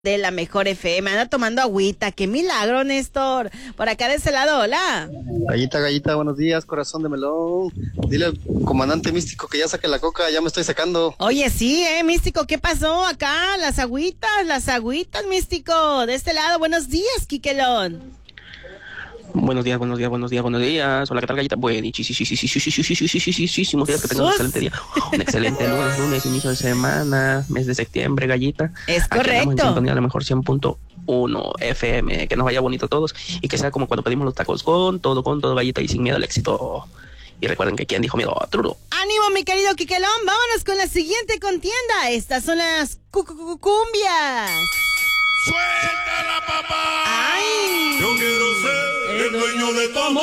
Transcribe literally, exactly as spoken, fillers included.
de la mejor F M. Anda tomando agüita. ¡Qué milagro, Néstor! Por acá de ese lado, hola. Gallita, gallita, buenos días, corazón de melón. Dile al comandante místico que ya saque la coca, ya me estoy sacando. Oye, sí, eh, Místico, ¿qué pasó acá? Las agüitas, las agüitas, Místico. De este lado, buenos días, Quiquelón. Buenos días, buenos días, buenos días, buenos días. Hola, ¿qué tal, Gallita? Buenísimos días, que tengan un excelente día. Un excelente lunes, lunes, inicio de semana, mes de septiembre, Gallita. Es Aquí andamos en correcto. sintonía, a lo mejor cien punto uno F M. Que nos vaya bonito a todos y que sea como cuando pedimos los tacos, con todo, con todo, Gallita, y sin miedo al éxito. Y recuerden que quien dijo miedo, Truro. Ánimo, mi querido Quiquelón. Vámonos con la siguiente contienda. Estas son las cu- cu- cu- cumbias. ¡Suéltala, papá! ¡Ay! Yo quiero ser el dueño de tu amor.